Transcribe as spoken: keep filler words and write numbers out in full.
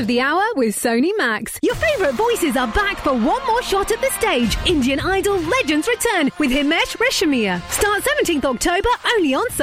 of the hour with Sony Max. Your favourite voices are back for one more shot at the stage. Indian Idol Legends return with Himesh Reshammiya. Start seventeenth October only on